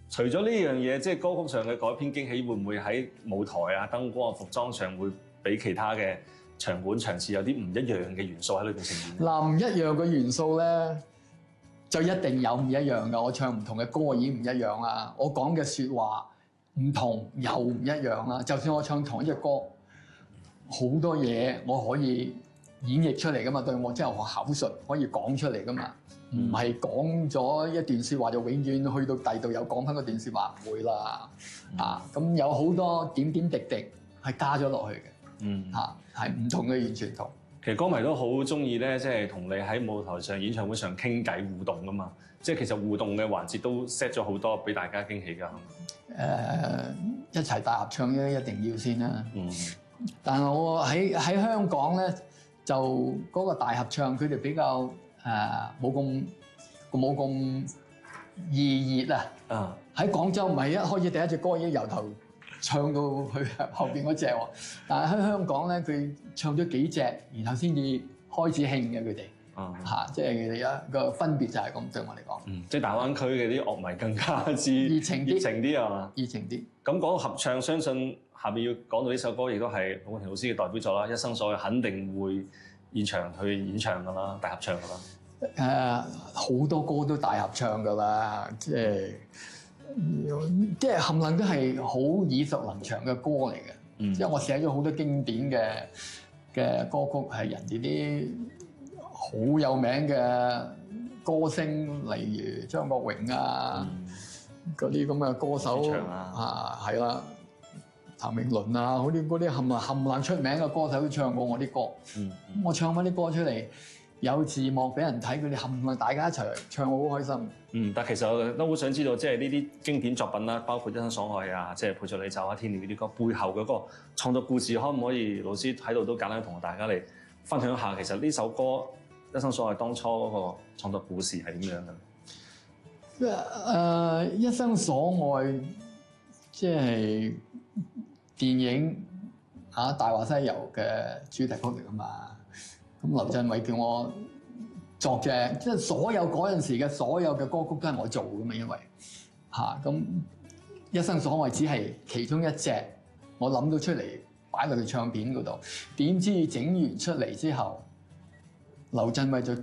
除咗呢樣嘢，即係歌曲上嘅改編驚喜，會唔會喺舞台啊、燈光啊、服裝上會比其他嘅場館場次有啲唔一樣嘅元素喺裏邊呈現？ 嗱，唔一樣嘅元素咧，就一定有唔一樣㗎。我唱唔同嘅歌已經唔一樣啦，我講嘅説話唔同又唔一樣啦。就算我唱同一隻歌，好多嘢我可以演繹出嚟㗎嘛，對我即係我口述可以講出嚟㗎嘛，唔係講咗一段説話就永遠去到第度又講翻嗰段説話，唔會啦。咁有好多點點滴滴係加咗落去嘅，係唔同嘅，完全唔同。 其實歌迷都好中意咧，即係同你喺舞台上、演唱會上傾偈互動噶嘛。即係其實互動嘅環節都 set 咗好多俾大家驚喜㗎。 一齊大合唱咧，一定要先啦。但係我喺香港咧，就嗰個大合唱佢哋比較冇咁熱烈啊。喺廣州唔係一開始第一隻歌已經由頭唱到去後邊嗰隻喎，但係喺香港咧，佢唱咗幾隻，然後先至開始興嘅佢哋。即係佢哋一個分別就係咁對我嚟講。 即係大灣區嘅啲樂迷更加之熱情啲係嘛？熱情啲。咁講到合唱，相信下面要講到呢首歌，亦都係盧冠廷老師嘅代表作啦。一生所愛肯定會現場去演唱㗎啦，大合唱㗎啦。 好多歌都大合唱㗎啦，即係冚唪唥都係好耳熟能詳嘅歌嚟嘅。即係我寫咗好多經典嘅歌曲，係人哋啲好有名嘅歌星，例如張國榮嗰啲咁嘅歌手係啦，譚詠麟嗰啲冚唪唥出名嘅歌手都唱過我啲歌。我唱翻啲歌出嚟，有字幕俾人睇，佢哋冚唪唥大家一齊唱，我好開心。 但其實我都好想知道，即係呢啲經典作品啦，包括一生所愛啊，即係陪着你走啊、天鳥呢啲歌背後嘅嗰個創作故事，可唔可以老師喺度都簡單同大家嚟分享一下？其實呢首歌一生所愛當初嗰個創作故事係點樣嘅？ 一生所愛即係電影《大話西遊》嘅主題曲嚟㗎嘛。咁劉鎮偉叫我作嘅，即係所有嗰陣時嘅所有嘅歌曲都係我做㗎嘛，因為咁一生所愛只係其中一隻我諗到出嚟擺落去唱片嗰度，點知整完出嚟之後，劉鎮偉就